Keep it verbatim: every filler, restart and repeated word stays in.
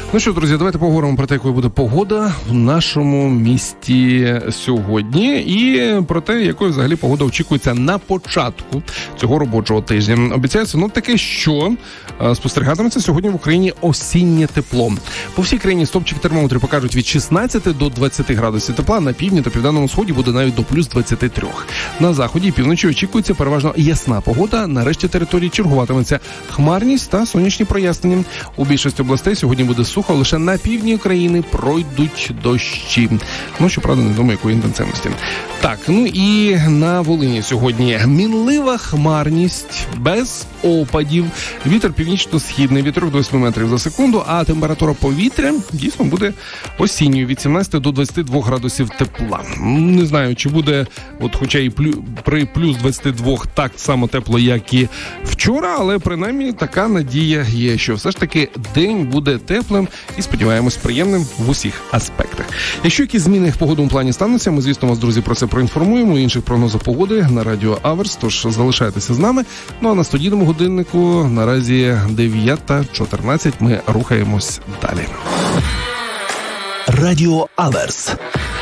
Ну що, друзі, давайте поговоримо про те, якою буде погода в нашому місті сьогодні і про те, якою взагалі погода очікується на початку цього робочого тижня. Обіцяє синоптики, що спостерігатиметься сьогодні в Україні осіннє тепло. По всій країні стопчики термометрів покажуть від шістнадцяти до двадцяти градусів тепла, на півдні та південному сході буде навіть до плюс двадцяти трьох. На заході і півночі очікується переважно ясна погода, на решті території чергуватиметься хмарність та сонячні прояснення. У більшості областей сьогодні буде сухо, лише на півдні України пройдуть дощі. Ну, щоправда, не думаю, якої інтенсивності. Так, ну і на Волині сьогодні мінлива хмарність, без опадів, вітер північно-східний від трьох до восьми метрів за секунду, а температура повітря дійсно буде осінньою від сімнадцяти до двадцяти двох градусів тепла. Не знаю, чи буде, от хоча і плю, при плюс двадцяти двох так само тепло, як і вчора, але принаймні така надія є, що все ж таки день буде теплим і, сподіваємось, приємним в усіх аспектах. Якщо якісь зміни в погодовому плані стануться, ми, звісно, вас, друзі, про це проінформуємо. Інших прогнозів погоди на радіо Аверс, тож залишайтеся з нами. Ну а на студійному годиннику наразі дев'ята чотирнадцять. Ми рухаємось далі. Радіо Аверс.